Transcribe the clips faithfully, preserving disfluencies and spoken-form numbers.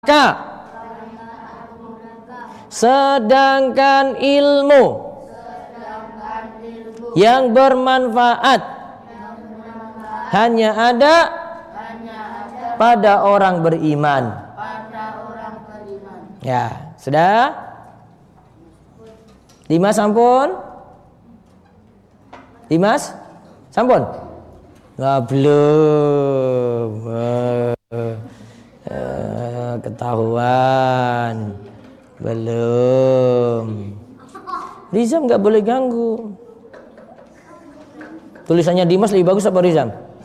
Sedangkan ilmu yang bermanfaat hanya ada pada orang beriman. Ya, sudah? Dimas sampun? Dimas? Sampun? Nggak, belum. Uh, uh, ketahuan. Belum. Rizam nggak boleh ganggu. Tulisannya Dimas lebih bagus apa Rizam?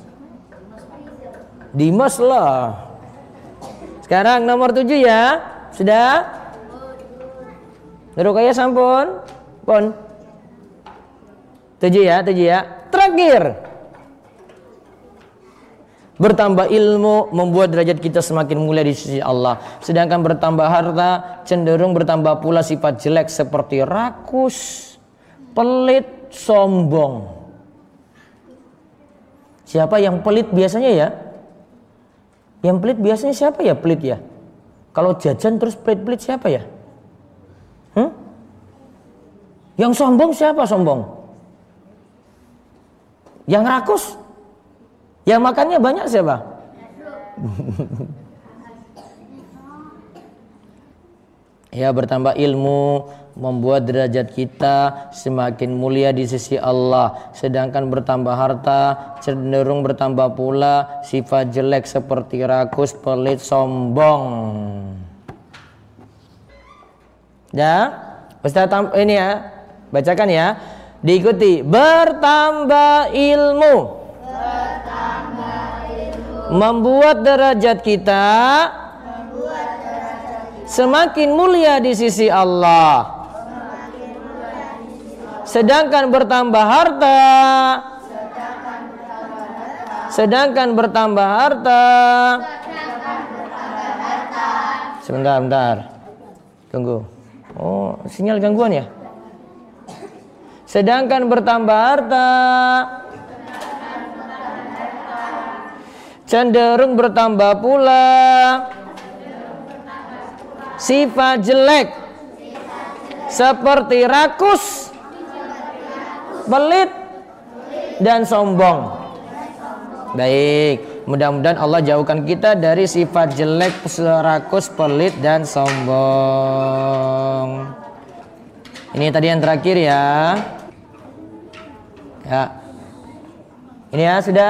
Dimas lah. Sekarang nomor tujuh ya. Sudah? Nurukaya sampun? Pon. Tujuh ya, tujuh ya. Terakhir. Bertambah ilmu membuat derajat kita semakin mulia di sisi Allah. Sedangkan bertambah harta cenderung bertambah pula sifat jelek seperti rakus, pelit, sombong. Siapa yang pelit biasanya ya? Yang pelit biasanya siapa ya pelit ya? Kalau jajan terus pelit-pelit siapa ya? Hmm? Yang sombong siapa sombong? Yang rakus? Yang makannya banyak siapa? Ya, bertambah ilmu membuat derajat kita semakin mulia di sisi Allah. Sedangkan bertambah harta cenderung bertambah pula sifat jelek seperti rakus, pelit, sombong. Ya, Ustaz ini ya, bacakan ya. Diikuti. Bertambah ilmu membuat derajat kita semakin mulia di sisi Allah. Sedangkan bertambah harta Sedangkan bertambah harta Sebentar, bentar. Tunggu. Oh, sinyal gangguan ya? Sedangkan bertambah harta cenderung bertambah pula sifat jelek seperti rakus, pelit, dan sombong. Baik, mudah-mudahan Allah jauhkan kita dari sifat jelek, rakus, pelit, dan sombong. Ini tadi yang terakhir ya. Ya. Ini ya, sudah?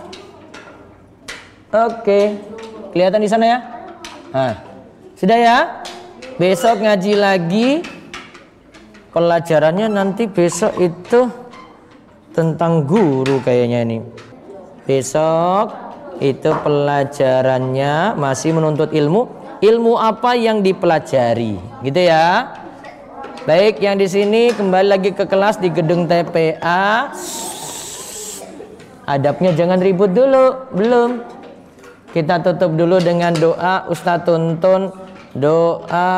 Oke, kelihatan di sana ya? Nah, sudah ya? Besok ngaji lagi. Pelajarannya nanti besok itu tentang guru kayaknya ini. Besok itu pelajarannya masih menuntut ilmu. Ilmu apa yang dipelajari, gitu ya? Baik, yang di sini kembali lagi ke kelas di gedung T P A. Adabnya jangan ribut dulu, belum. Kita tutup dulu dengan doa. Ustaz tuntun doa.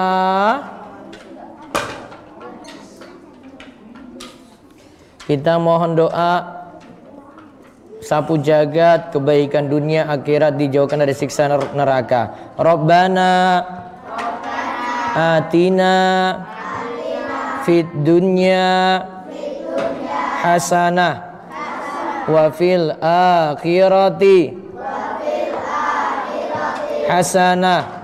Kita mohon doa sapu jagat, kebaikan dunia akhirat, dijauhkan dari siksa neraka. Rabbana atina fid dunya hasanah wa fil akhirati hasanah